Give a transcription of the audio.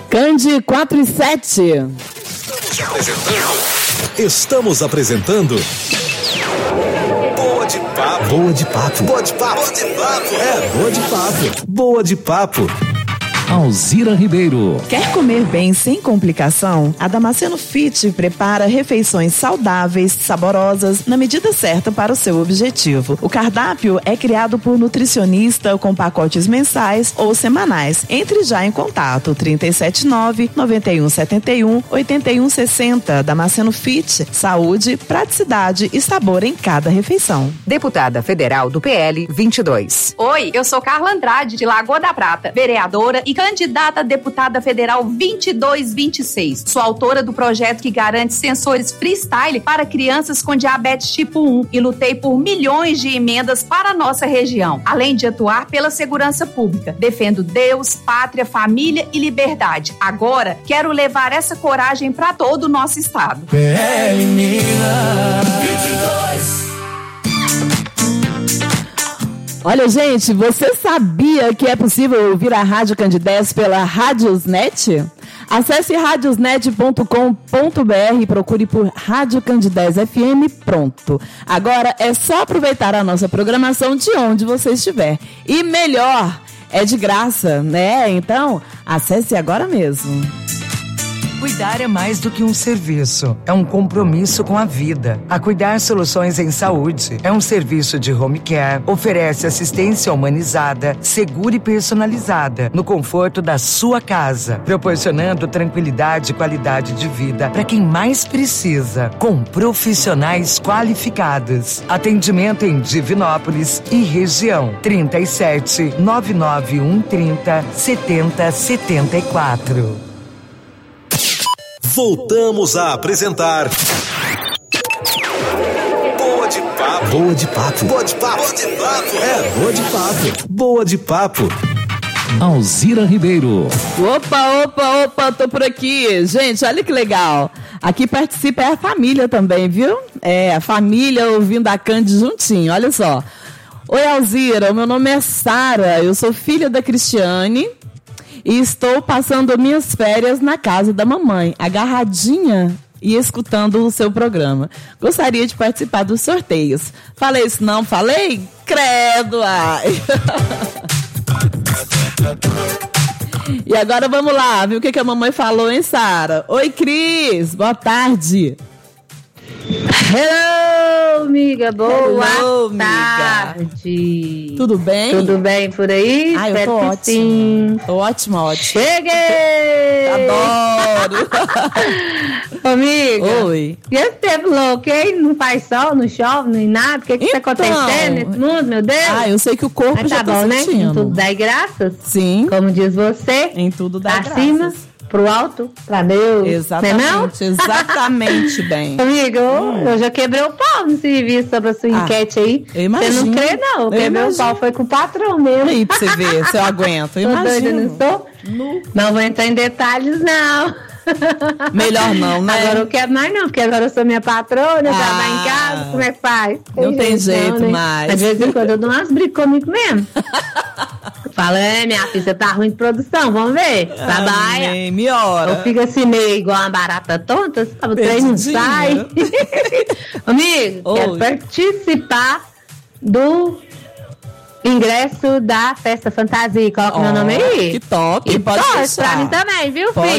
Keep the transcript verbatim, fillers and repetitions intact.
Cande quatro e sete. Estamos apresentando. Estamos apresentando. Boa de papo. Boa de papo. Boa de papo. Boa de papo. É, boa de papo. Boa de papo. Alzira Ribeiro. Quer comer bem sem complicação? A Damasceno Fit prepara refeições saudáveis, saborosas, na medida certa para o seu objetivo. O cardápio é criado por nutricionista com pacotes mensais ou semanais. Entre já em contato trinta e sete nove, noventa e um setenta e um, oitenta e um sessenta. Damasceno Fit, saúde, praticidade e sabor em cada refeição. Deputada Federal do P L vinte e dois. Oi, eu sou Carla Andrade, de Lagoa da Prata, vereadora e candidata a deputada federal vinte e dois vinte e seis. Sou autora do projeto que garante sensores freestyle para crianças com diabetes tipo um e lutei por milhões de emendas para a nossa região. Além de atuar pela segurança pública, defendo Deus, pátria, família e liberdade. Agora, quero levar essa coragem para todo o nosso estado. É, menina. vinte e dois. Olha, gente, você sabia que é possível ouvir a Rádio Candidez pela Radiosnet? Acesse radiosnet ponto com ponto b r e procure por Rádio Candidez F M, pronto. Agora é só aproveitar a nossa programação de onde você estiver. E melhor, é de graça, né? Então, acesse agora mesmo. Cuidar é mais do que um serviço, é um compromisso com a vida. A Cuidar Soluções em Saúde é um serviço de home care, oferece assistência humanizada, segura e personalizada, no conforto da sua casa, proporcionando tranquilidade e qualidade de vida para quem mais precisa, com profissionais qualificados. Atendimento em Divinópolis e região, trinta e sete, nove nove um, trinta, setenta, setenta e quatro. Voltamos a apresentar Boa de Papo. Boa de Papo. Boa de Papo. Boa de Papo. É, Boa de Papo. Boa de Papo. Alzira Ribeiro. Opa, opa, opa, tô por aqui. Gente, olha que legal. Aqui participa é a família também, viu? É, a família ouvindo a Cande juntinho, olha só. Oi, Alzira, o meu nome é Sara, eu sou filha da Cristiane e estou passando minhas férias na casa da mamãe, agarradinha e escutando o seu programa. Gostaria de participar dos sorteios. Falei isso não? Falei? Credo! Ai. E agora vamos lá, viu o que, que a mamãe falou, hein, Sara? Oi, Cris, boa tarde. Hello, amiga, boa Hello, tarde. Amiga. Tudo bem? Tudo bem por aí? Ah, eu tô ótima. Sim. Tô ótima, ótima. Cheguei! Adoro! Amiga. Oi. E esse tempo louco, hein? Não faz sol, não chove, nem nada. O que que então, tá acontecendo nesse mundo, meu Deus? Ah, eu sei que o corpo Mas já tá tá bom, sentindo. né? Em tudo dá graças. Sim. Como diz você. Em tudo dá pra graças. cima, pro alto, pra Deus. Exatamente, não é não? exatamente bem. Amiga, hum. eu já quebrei o pau no serviço sobre a sua Ah, enquete aí. eu imagino. Você não crê, não. Eu quebrei o pau, foi com o patrão mesmo. Aí pra você ver, se eu aguento. Eu Tô imagino. doida, não sou? No... Não vou entrar em detalhes, não. Melhor não, né? Agora eu quero mais não, porque agora eu sou minha patrona, eu Ah. trabalho em casa, como é que faz? Não tem jeito não, né? mais. Às vezes em quando eu dou umas brigas comigo mesmo. Fala, é, minha filha, você tá ruim de produção, vamos ver. Trabalha. Amém, me ora. Eu fico assim meio igual uma barata tonta, sabe? O trem não sai. Amigo, Oi. quero participar do ingresso da Festa Fantasia. Coloca Oh, meu nome aí. que top, E pode torce deixar. pra mim também, viu, Pode